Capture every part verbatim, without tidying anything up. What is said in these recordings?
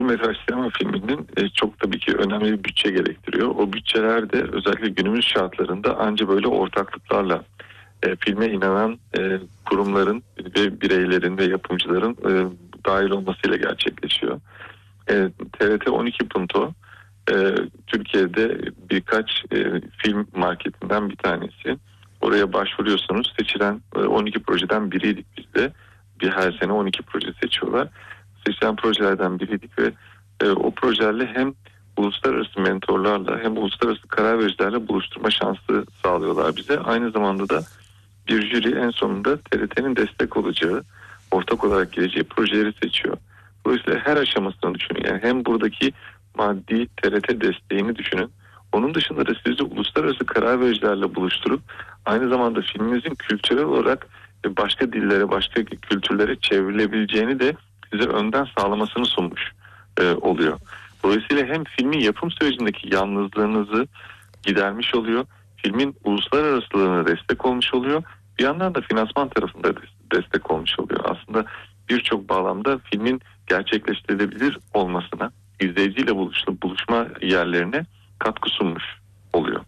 metraj sinema filminin e, çok tabii ki önemli bir bütçe gerektiriyor. O bütçeler de özellikle günümüz şartlarında anca böyle ortaklıklarla e, filme inanan e, kurumların ve bireylerin ve yapımcıların e, dahil olmasıyla gerçekleşiyor. E, T R T on iki Punto e, Türkiye'de birkaç e, film marketinden bir tanesi. Oraya başvuruyorsunuz. Seçilen e, on iki projeden biriydik biz de. Bir her sene on iki proje seçiyorlar. Seçilen projelerden biriydik ve e, o projelerle hem uluslararası mentorlarla hem uluslararası karar vericilerle buluşturma şansı sağlıyorlar bize. Aynı zamanda da bir jüri en sonunda T R T'nin destek olacağı, ortak olarak geleceği projeleri seçiyor. Dolayısıyla her aşamasını düşünün. Yani hem buradaki maddi T R T desteğini düşünün. Onun dışında da sizi uluslararası karar vericilerle buluşturup aynı zamanda filminizin kültürel olarak başka dillere, başka kültürlere çevrilebileceğini de size önden sağlamasını sunmuş e, oluyor. Dolayısıyla hem filmin yapım sürecindeki yalnızlığınızı gidermiş oluyor, filmin uluslararasılığına destek olmuş oluyor, bir yandan da finansman tarafında destek olmuş oluyor. Aslında birçok bağlamda filmin gerçekleştirilebilir olmasına, izleyiciyle buluşma, buluşma yerlerine katkı sunmuş oluyor.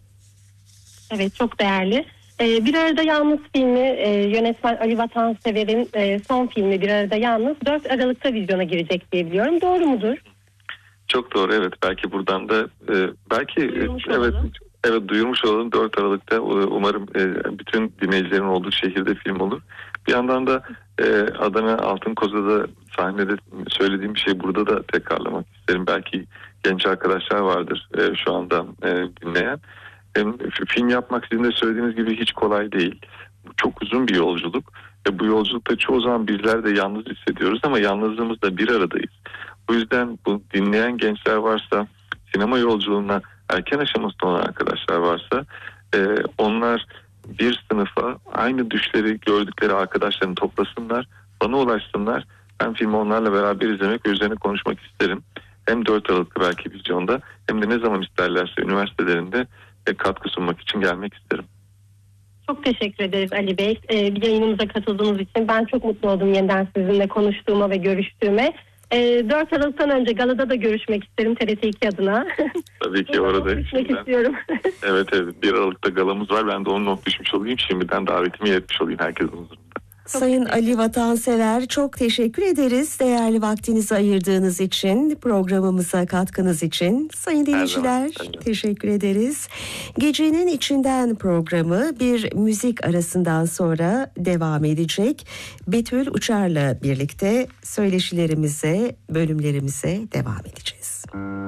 Evet, çok değerli. Ee, Bir Arada Yalnız filmi e, yönetmen Ali Vatansever'in e, son filmi Bir Arada Yalnız dört Aralık'ta vizyona girecek diye biliyorum. Doğru mudur? Çok doğru, evet. Belki buradan da e, belki Duyurmuş evet olalım. evet duyurmuş olalım. dört Aralık'ta umarım e, bütün dinleyicilerin olduğu şehirde film olur. Bir yandan da e, Adana Altınkoza'da sahnede söylediğim bir şey burada da tekrarlamak isterim. Belki genç arkadaşlar vardır e, şu anda e, dinleyen. E, film yapmak sizin de söylediğiniz gibi hiç kolay değil. Çok uzun bir yolculuk ve bu yolculukta çoğu zaman bizler de yalnız hissediyoruz ama yalnızlığımızda bir aradayız. O yüzden bu dinleyen gençler varsa, sinema yolculuğuna erken aşamasında olan arkadaşlar varsa e, onlar bir sınıfa aynı düşleri gördükleri arkadaşlarını toplasınlar, bana ulaşsınlar. Ben filmi onlarla beraber izlemek ve üzerine konuşmak isterim. Hem dört Aralık'ta belki vizyonda hem de ne zaman isterlerse üniversitelerinde e, katkı sunmak için gelmek isterim. Çok teşekkür ederiz Ali Bey. Ee, bir yayınımıza katıldığınız için ben çok mutlu oldum yeniden sizinle konuştuğuma ve görüştüğüme. Ee, dört Aralık'tan önce galada da görüşmek isterim T R T iki adına. Tabii ki orada. Görüşmek istiyorum. Evet evet, bir Aralık'ta galamız var. Ben de onu not düşmüş olayım. Şimdiden davetimi iletmiş olayım herkesin huzurunda. Sayın Ali Vatansever, çok teşekkür ederiz değerli vaktinizi ayırdığınız için, programımıza katkınız için. Sayın dinleyiciler, teşekkür ederiz. Gecenin içinden programı bir müzik arasından sonra devam edecek. Betül Uçar'la birlikte söyleşilerimize, bölümlerimize devam edeceğiz.